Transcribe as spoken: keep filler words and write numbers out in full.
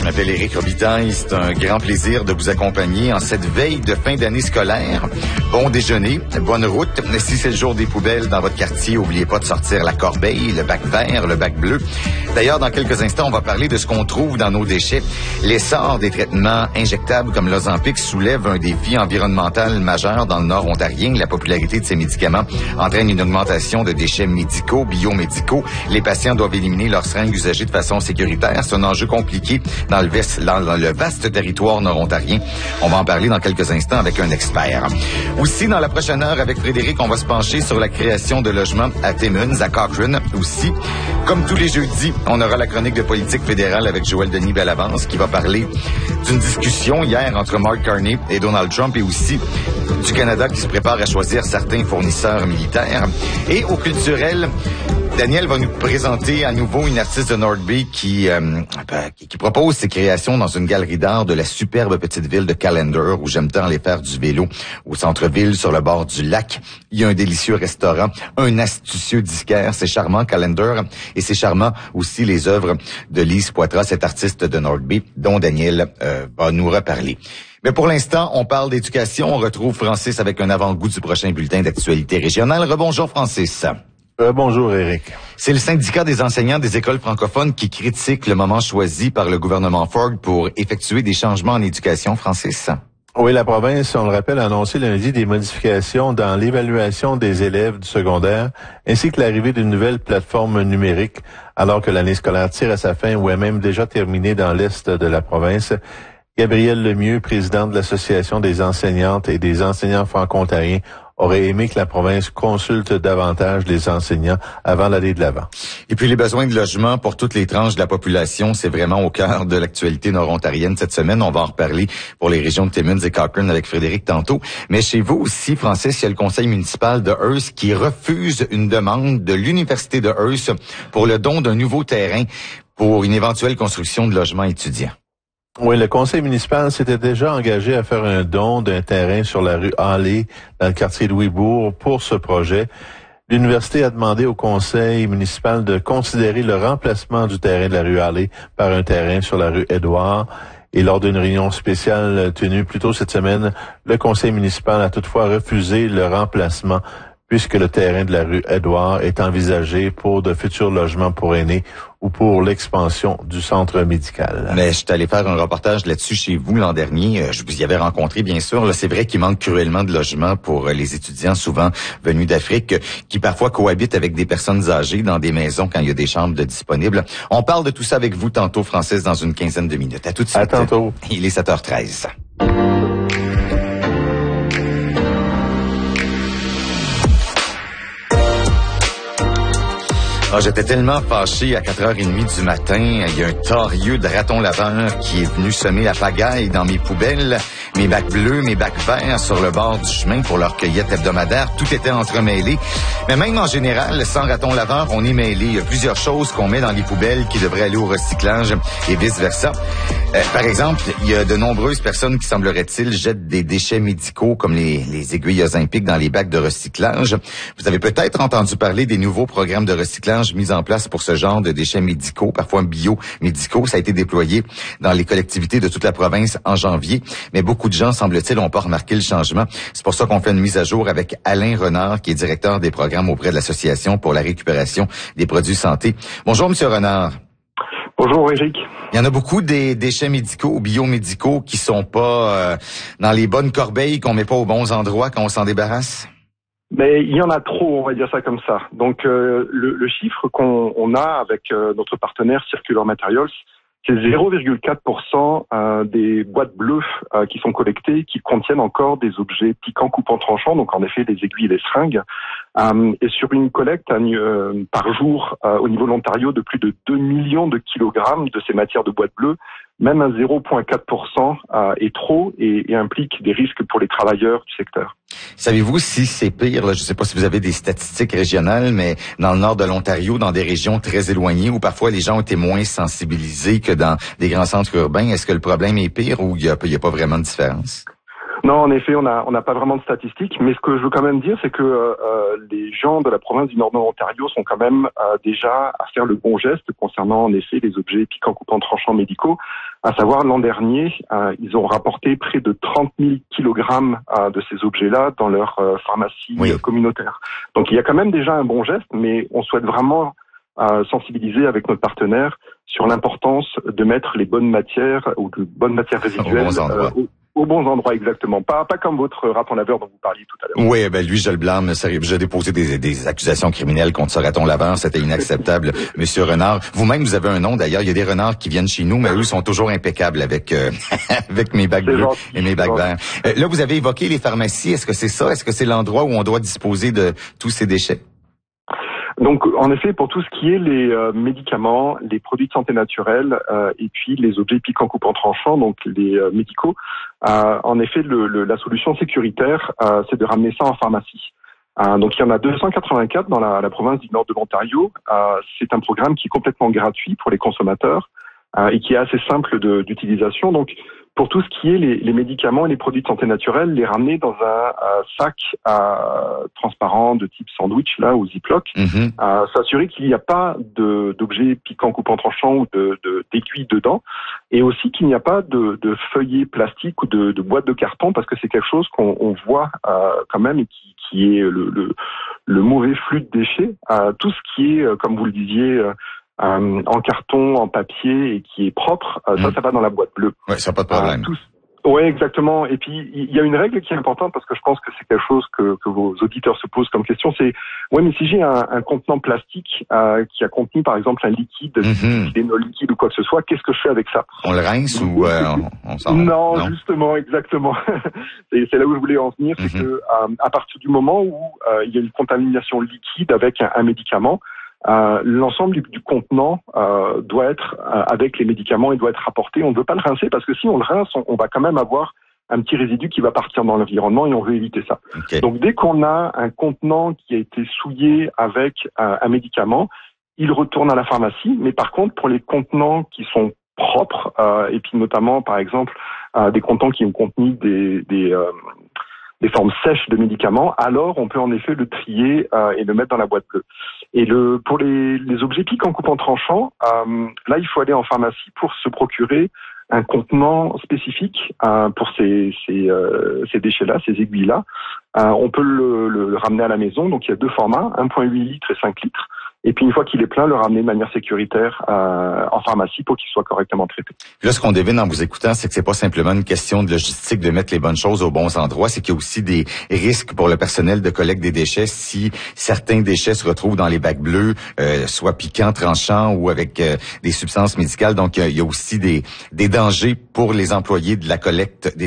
Je m'appelle Éric Robitaille. C'est un grand plaisir de vous accompagner en cette veille de fin d'année scolaire. Bon déjeuner, bonne route. Si c'est le jour des poubelles dans votre quartier, n'oubliez pas de sortir la corbeille, le bac vert, le bac bleu. D'ailleurs, dans quelques instants, on va parler de ce qu'on trouve dans nos déchets. L'essor des traitements injectables comme l'Ozempic soulève un défi environnemental majeur dans le nord ontarien. La popularité de ces médicaments entraîne une augmentation de déchets médicaux, biomédicaux. Les patients doivent éliminer leurs seringues usagées de façon sécuritaire. C'est un enjeu compliqué dans le, vest, dans le vaste territoire nord-ontarien. On va en parler dans quelques instants avec un expert. Aussi, dans la prochaine heure, avec Frédéric, on va se pencher sur la création de logements à Timmins, à Cochrane aussi. Comme tous les jeudis, on aura la chronique de politique fédérale avec Joël Denis Bellavance qui va parler d'une discussion hier entre Mark Carney et Donald Trump et aussi du Canada qui se prépare à choisir certains fournisseurs militaires. Et au culturel, Daniel va nous présenter à nouveau une artiste de North Bay qui, euh, qui, qui propose ses créations dans une galerie d'art de la superbe petite ville de Callender où j'aime tant aller faire du vélo au centre-ville sur le bord du lac. Il y a un délicieux restaurant, un astucieux disquaire, c'est charmant Callender et c'est charmant aussi les œuvres de Lise Poitras, cette artiste de North Bay dont Daniel euh, va nous reparler. Mais pour l'instant, on parle d'éducation. On retrouve Francis avec un avant-goût du prochain bulletin d'actualité régionale. Rebonjour Francis. Euh, bonjour, Éric. C'est le syndicat des enseignants des écoles francophones qui critique le moment choisi par le gouvernement Ford pour effectuer des changements en éducation, Francis. Oui, la province, on le rappelle, a annoncé lundi des modifications dans l'évaluation des élèves du secondaire, ainsi que l'arrivée d'une nouvelle plateforme numérique, alors que l'année scolaire tire à sa fin ou est même déjà terminée dans l'est de la province. Gabrielle Lemieux, présidente de l'Association des enseignantes et des enseignants franco-ontariens, aurait aimé que la province consulte davantage les enseignants avant d'aller de l'avant. Et puis les besoins de logement pour toutes les tranches de la population, c'est vraiment au cœur de l'actualité nord-ontarienne cette semaine. On va en reparler pour les régions de Timmins et Cochrane avec Frédéric tantôt. Mais chez vous aussi, Francis, il y a le conseil municipal de Hearst qui refuse une demande de l'Université de Hearst pour le don d'un nouveau terrain pour une éventuelle construction de logements étudiants. Oui, le conseil municipal s'était déjà engagé à faire un don d'un terrain sur la rue Halley, dans le quartier Louisbourg, pour ce projet. L'université a demandé au conseil municipal de considérer le remplacement du terrain de la rue Halley par un terrain sur la rue Édouard. Et lors d'une réunion spéciale tenue plus tôt cette semaine, le conseil municipal a toutefois refusé le remplacement puisque le terrain de la rue Édouard est envisagé pour de futurs logements pour aînés ou pour l'expansion du centre médical. Mais je suis allé faire un reportage là-dessus chez vous l'an dernier. Je vous y avais rencontré, bien sûr. Là, c'est vrai qu'il manque cruellement de logements pour les étudiants, souvent venus d'Afrique, qui parfois cohabitent avec des personnes âgées dans des maisons quand il y a des chambres de disponibles. On parle de tout ça avec vous tantôt, Francis, dans une quinzaine de minutes. À tout de suite. À tantôt. Il est sept heures treize. Ah, j'étais tellement fâché à quatre heures trente du matin. Il y a un torieux de raton laveur qui est venu semer la pagaille dans mes poubelles, mes bacs bleus, mes bacs verts sur le bord du chemin pour leur cueillette hebdomadaire. Tout était entremêlé. Mais même en général, sans raton laveur, on est mêlé. Il y a plusieurs choses qu'on met dans les poubelles qui devraient aller au recyclage et vice-versa. Euh, par exemple, il y a de nombreuses personnes qui, semblerait-il, jettent des déchets médicaux comme les, les aiguilles Ozempic dans les bacs de recyclage. Vous avez peut-être entendu parler des nouveaux programmes de recyclage mis en place pour ce genre de déchets médicaux, parfois biomédicaux. Ça a été déployé dans les collectivités de toute la province en janvier, mais beaucoup de gens, semble-t-il, n'ont pas remarqué le changement. C'est pour ça qu'on fait une mise à jour avec Alain Renard, qui est directeur des programmes auprès de l'Association pour la récupération des produits santé. Bonjour, Monsieur Renard. Bonjour, Éric. Il y en a beaucoup des déchets médicaux, biomédicaux, qui sont pas euh, dans les bonnes corbeilles, qu'on met pas aux bons endroits quand on s'en débarrasse? Mais il y en a trop, on va dire ça comme ça. Donc euh, le, le chiffre qu'on on a avec euh, notre partenaire Circular Materials, c'est zéro virgule quatre pour cent euh, des boîtes bleues euh, qui sont collectées qui contiennent encore des objets piquants, coupants, tranchants, donc en effet des aiguilles et des seringues. Euh, et sur une collecte euh, par jour euh, au niveau de l'Ontario de plus de deux millions de kilogrammes de ces matières de boîtes bleues, même un zéro virgule quatre pour cent euh, est trop et, et implique des risques pour les travailleurs du secteur. Savez-vous si c'est pire, là, je ne sais pas si vous avez des statistiques régionales, mais dans le nord de l'Ontario, dans des régions très éloignées où parfois les gens ont été moins sensibilisés que dans des grands centres urbains, est-ce que le problème est pire ou il n'y a, a pas vraiment de différence? Non, en effet, on n'a on n'a pas vraiment de statistiques, mais ce que je veux quand même dire, c'est que euh, les gens de la province du Nord de l'Ontario sont quand même euh, déjà à faire le bon geste concernant en effet les objets piquants, coupants, tranchants médicaux. À savoir, l'an dernier, euh, ils ont rapporté près de trente mille kilogrammes euh, de ces objets-là dans leur euh, pharmacie oui. communautaire. Donc il y a quand même déjà un bon geste, mais on souhaite vraiment euh, sensibiliser avec notre partenaire sur l'importance de mettre les bonnes matières ou de bonnes matières résiduelles aux bons endroits. Euh, Aux bons endroits, exactement. Pas, pas comme votre raton laveur dont vous parliez tout à l'heure. Oui, ben lui, je le blâme. J'ai déposé des, des accusations criminelles contre ce raton laveur. C'était inacceptable, Monsieur Renard. Vous-même, vous avez un nom d'ailleurs. Il y a des renards qui viennent chez nous, mais eux sont toujours impeccables avec euh, avec mes bacs bleus et mes bacs verts. Euh, là, vous avez évoqué les pharmacies. Est-ce que c'est ça? Est-ce que c'est l'endroit où on doit disposer de tous ces déchets? Donc, en effet, pour tout ce qui est les euh, médicaments, les produits de santé naturelle euh, et puis les objets piquants, coupants, tranchants, donc les euh, médicaux, euh, en effet, le, le, la solution sécuritaire, euh, c'est de ramener ça en pharmacie. Euh, donc, il y en a deux cent quatre-vingt-quatre dans la, la province du Nord de l'Ontario. Euh, c'est un programme qui est complètement gratuit pour les consommateurs euh, et qui est assez simple de, d'utilisation. Donc, pour tout ce qui est les, les médicaments et les produits de santé naturelle, les ramener dans un euh, sac euh, transparent de type sandwich là ou Ziploc, Mm-hmm. euh, s'assurer qu'il n'y a pas de, d'objets piquants, coupants, tranchants ou de, de, d'aiguilles dedans, et aussi qu'il n'y a pas de, de feuillets plastiques ou de, de boîtes de carton, parce que c'est quelque chose qu'on on voit euh, quand même et qui, qui est le, le, le mauvais flux de déchets. Euh, tout ce qui est, euh, comme vous le disiez, euh, Euh, en carton, en papier et qui est propre, euh, mmh. ça, ça va dans la boîte bleue. Oui, ça n'a pas de problème. Euh, tous... Oui, exactement. Et puis, il y a une règle qui est importante parce que je pense que c'est quelque chose que, que vos auditeurs se posent comme question, c'est, ouais, mais si j'ai un, un contenant plastique euh, qui a contenu, par exemple, un liquide, mmh. des liquide ou quoi que ce soit, qu'est-ce que je fais avec ça? On le rince ou euh, on, on s'en... Non, non, justement, exactement. c'est, c'est là où je voulais en venir, c'est mmh. que euh, à partir du moment où euh, il y a une contamination liquide avec un, un médicament, Euh, l'ensemble du, du contenant euh, doit être euh, avec les médicaments et doit être rapporté. On ne veut pas le rincer parce que si on le rince, on, on va quand même avoir un petit résidu qui va partir dans l'environnement et on veut éviter ça. Okay. Donc dès qu'on a un contenant qui a été souillé avec euh, un médicament, il retourne à la pharmacie. Mais par contre, pour les contenants qui sont propres euh, et puis notamment par exemple euh, des contenants qui ont contenu des, des euh, des formes sèches de médicaments, alors on peut en effet le trier euh, et le mettre dans la boîte bleue. Et le pour les, les objets piquants, coupants, tranchants, euh, là il faut aller en pharmacie pour se procurer un contenant spécifique euh, pour ces ces, euh, ces déchets-là, ces aiguilles-là. Euh, on peut le, le ramener à la maison, donc il y a deux formats, un virgule huit litres et cinq litres. Et puis, une fois qu'il est plein, le ramener de manière sécuritaire euh, en pharmacie pour qu'il soit correctement traité. Là, ce qu'on devine en vous écoutant, c'est que c'est pas simplement une question de logistique de mettre les bonnes choses aux bons endroits, c'est qu'il y a aussi des risques pour le personnel de collecte des déchets si certains déchets se retrouvent dans les bacs bleus, euh, soit piquants, tranchants ou avec euh, des substances médicales. Donc, il y a aussi des, des dangers pour les employés de la collecte des